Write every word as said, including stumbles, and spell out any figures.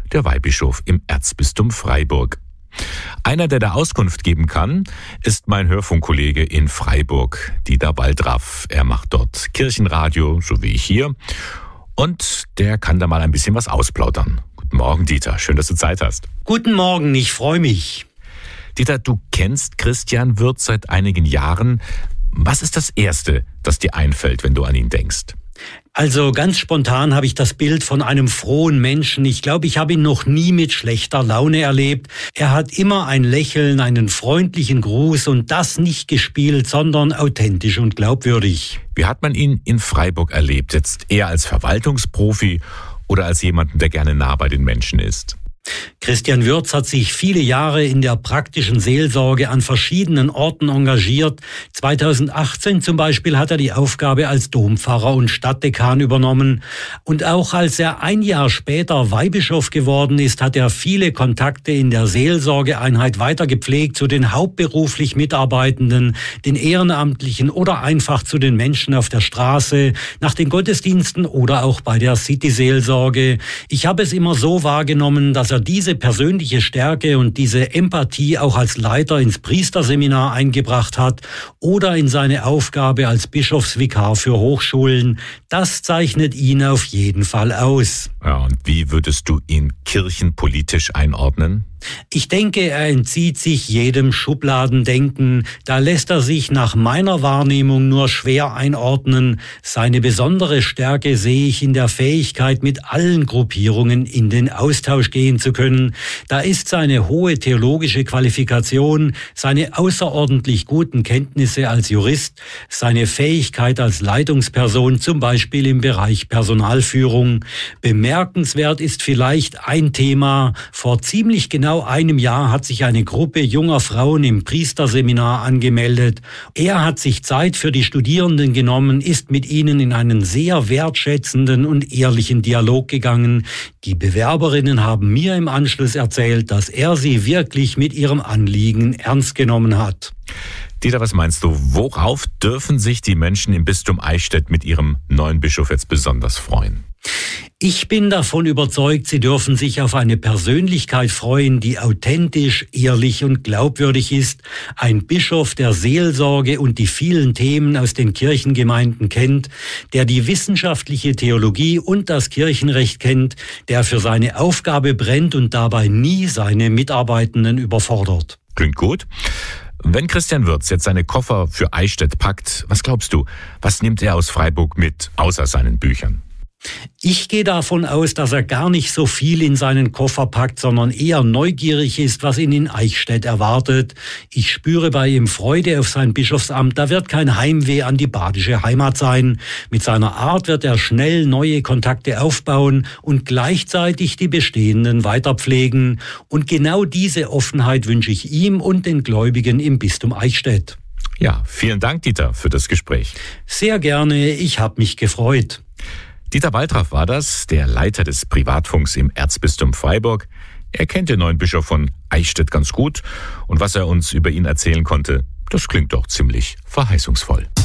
der Weihbischof im Erzbistum Freiburg. Einer, der da Auskunft geben kann, ist mein Hörfunkkollege in Freiburg, Dieter Baltraff. Er macht dort Kirchenradio, so wie ich hier. Und der kann da mal ein bisschen was ausplaudern. Guten Morgen, Dieter. Schön, dass du Zeit hast. Guten Morgen, ich freue mich. Dieter, du kennst Christian Wirth seit einigen Jahren. Was ist das Erste, das dir einfällt, wenn du an ihn denkst? Also ganz spontan habe ich das Bild von einem frohen Menschen. Ich glaube, ich habe ihn noch nie mit schlechter Laune erlebt. Er hat immer ein Lächeln, einen freundlichen Gruß und das nicht gespielt, sondern authentisch und glaubwürdig. Wie hat man ihn in Freiburg erlebt? Jetzt eher als Verwaltungsprofi oder als jemanden, der gerne nah bei den Menschen ist? Christian Wirth hat sich viele Jahre in der praktischen Seelsorge an verschiedenen Orten engagiert. zweitausendachtzehn zum Beispiel hat er die Aufgabe als Dompfarrer und Stadtdekan übernommen. Und auch als er ein Jahr später Weihbischof geworden ist, hat er viele Kontakte in der Seelsorgeeinheit weiter gepflegt zu den hauptberuflich Mitarbeitenden, den Ehrenamtlichen oder einfach zu den Menschen auf der Straße, nach den Gottesdiensten oder auch bei der City-Seelsorge. Ich habe es immer so wahrgenommen, dass er diese persönliche Stärke und diese Empathie auch als Leiter ins Priesterseminar eingebracht hat oder in seine Aufgabe als Bischofsvikar für Hochschulen. Das zeichnet ihn auf jeden Fall aus. Ja, und wie würdest du ihn kirchenpolitisch einordnen? Ich denke, er entzieht sich jedem Schubladendenken. Da lässt er sich nach meiner Wahrnehmung nur schwer einordnen. Seine besondere Stärke sehe ich in der Fähigkeit, mit allen Gruppierungen in den Austausch gehen zu können. Da ist seine hohe theologische Qualifikation, seine außerordentlich guten Kenntnisse als Jurist, seine Fähigkeit als Leitungsperson, zum Beispiel im Bereich Personalführung. Bemerkenswert ist vielleicht ein Thema. Vor ziemlich genau einem Jahr hat sich eine Gruppe junger Frauen im Priesterseminar angemeldet. Er hat sich Zeit für die Studierenden genommen, ist mit ihnen in einen sehr wertschätzenden und ehrlichen Dialog gegangen. Die Bewerberinnen haben mir im Anschluss erzählt, dass er sie wirklich mit ihrem Anliegen ernst genommen hat. Dieter, was meinst du, worauf dürfen sich die Menschen im Bistum Eichstätt mit ihrem neuen Bischof jetzt besonders freuen? Ich bin davon überzeugt, sie dürfen sich auf eine Persönlichkeit freuen, die authentisch, ehrlich und glaubwürdig ist. Ein Bischof, der Seelsorge und die vielen Themen aus den Kirchengemeinden kennt, der die wissenschaftliche Theologie und das Kirchenrecht kennt, der für seine Aufgabe brennt und dabei nie seine Mitarbeitenden überfordert. Klingt gut. Wenn Christian Wirth jetzt seine Koffer für Eichstätt packt, was glaubst du, was nimmt er aus Freiburg mit, außer seinen Büchern? Ich gehe davon aus, dass er gar nicht so viel in seinen Koffer packt, sondern eher neugierig ist, was ihn in Eichstätt erwartet. Ich spüre bei ihm Freude auf sein Bischofsamt. Da wird kein Heimweh an die badische Heimat sein. Mit seiner Art wird er schnell neue Kontakte aufbauen und gleichzeitig die bestehenden weiterpflegen. Und genau diese Offenheit wünsche ich ihm und den Gläubigen im Bistum Eichstätt. Ja, vielen Dank, Dieter, für das Gespräch. Sehr gerne, ich habe mich gefreut. Dieter Baltraff war das, der Leiter des Privatfunks im Erzbistum Freiburg. Er kennt den neuen Bischof von Eichstätt ganz gut und was er uns über ihn erzählen konnte, das klingt doch ziemlich verheißungsvoll.